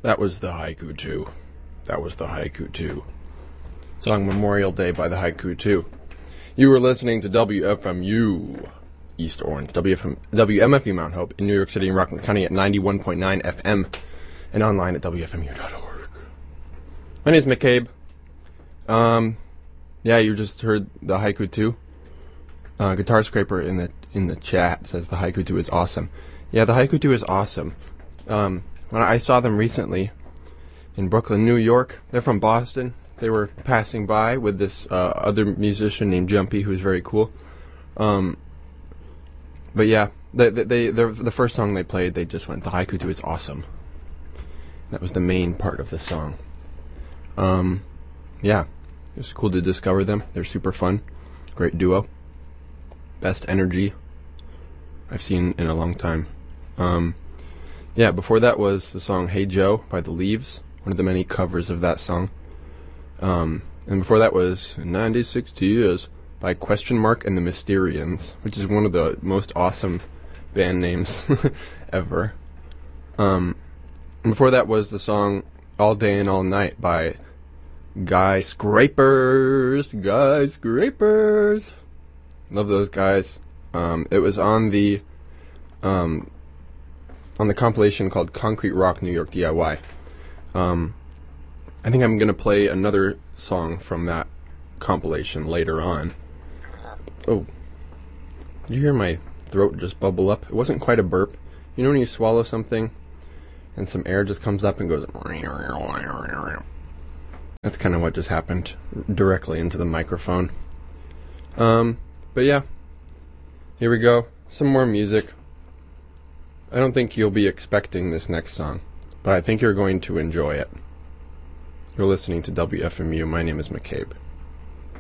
That was the Haiku 2. Song Memorial Day by the Haiku 2. You were listening to WFMU East Orange, WMFU Mount Hope in New York City and Rockland County at 91.9 FM and online at WFMU.org. My name is McCabe. Yeah, you just heard the Haiku 2. Guitar Scraper in the chat says the Haiku 2 is awesome. Yeah, the Haiku 2 is awesome. When I saw them recently in Brooklyn, New York, they're from Boston. They were passing by with this other musician named Jumpy, who's very cool. But yeah, the first song they played, they just went, the Haiku 2 is awesome. That was the main part of the song. Yeah, it was cool to discover them. They're super fun. Great duo. Best energy I've seen in a long time. Yeah, before that was the song Hey Joe by The Leaves, one of the many covers of that song. And before that was 96 Tears by Question Mark and the Mysterians, which is one of the most awesome band names ever. And before that was the song All Day and All Night by Guy Scrapers. Love those guys. It was on the compilation called Concrete Rock New York DIY. I think I'm going to play another song from that compilation later on. Oh, did you hear my throat just bubble up? It wasn't quite a burp. You know when you swallow something and some air just comes up and goes... That's kind of what just happened directly into the microphone. But yeah, here we go. Some more music. I don't think you'll be expecting this next song, but I think you're going to enjoy it. You're listening to WFMU. My name is McCabe.